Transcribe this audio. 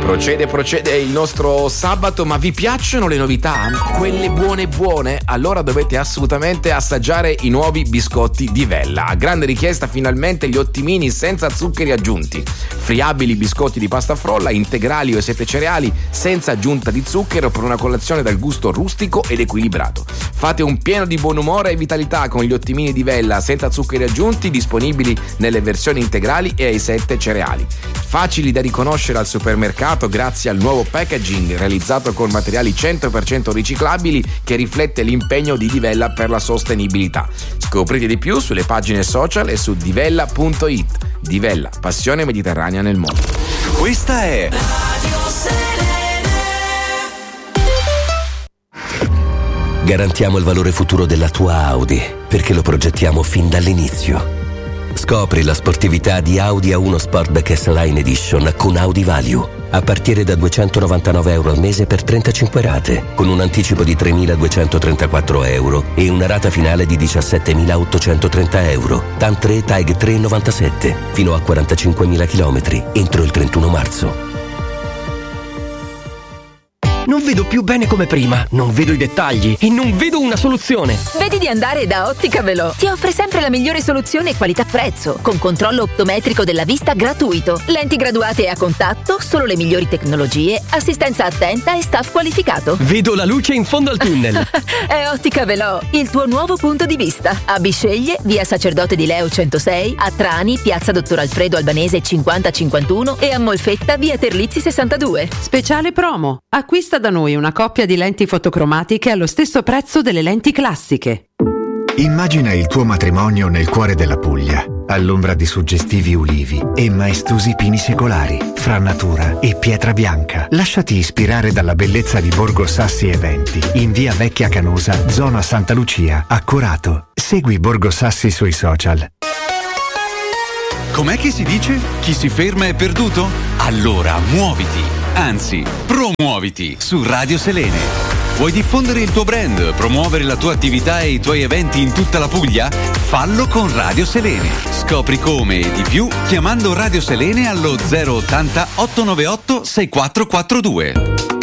Procede il nostro sabato, ma vi piacciono le novità? Quelle buone? Allora dovete assolutamente assaggiare i nuovi biscotti di Vella. A grande richiesta finalmente gli ottimini senza zuccheri aggiunti. Friabili biscotti di pasta frolla, integrali o 7 cereali, senza aggiunta di zucchero, per una colazione dal gusto rustico ed equilibrato. Fate un pieno di buon umore e vitalità con gli ottimini di Vella senza zuccheri aggiunti, disponibili nelle versioni integrali e ai 7 cereali. Facili da riconoscere al supermercato grazie al nuovo packaging realizzato con materiali 100% riciclabili che riflette l'impegno di Divella per la sostenibilità. Scoprite di più sulle pagine social e su divella.it. Divella, passione mediterranea nel mondo. Questa è Radio Serena. Garantiamo il valore futuro della tua Audi perché lo progettiamo fin dall'inizio. Scopri la sportività di Audi A1 Sportback S-Line Edition con Audi Value a partire da €299 al mese per 35 rate, con un anticipo di €3.234 e una rata finale di €17.830. TAN 3 TAG 397 fino a 45.000 chilometri entro il 31 marzo. Non vedo più bene come prima, non vedo i dettagli e non vedo una soluzione. Vedi di andare da Ottica Velò. Ti offre sempre la migliore soluzione qualità-prezzo, con controllo optometrico della vista gratuito, lenti graduate a contatto, solo le migliori tecnologie, assistenza attenta e staff qualificato. Vedo la luce in fondo al tunnel. È Ottica Velò, il tuo nuovo punto di vista. A Bisceglie, via Sacerdote di Leo 106, a Trani, piazza Dottor Alfredo Albanese 5051 e a Molfetta, via Terlizzi 62. Speciale promo. Acquista da noi una coppia di lenti fotocromatiche allo stesso prezzo delle lenti classiche. Immagina il tuo matrimonio nel cuore della Puglia, all'ombra di suggestivi ulivi e maestosi pini secolari, fra natura e pietra bianca. Lasciati ispirare dalla bellezza di Borgo Sassi Eventi, in via Vecchia Canosa, zona Santa Lucia, a Corato. Segui Borgo Sassi sui social. Com'è che si dice? Chi si ferma è perduto? Allora muoviti, anzi promuoviti su Radio Selene. Vuoi diffondere il tuo brand, promuovere la tua attività e i tuoi eventi in tutta la Puglia? Fallo con Radio Selene. Scopri come e di più chiamando Radio Selene allo 080 898 6442.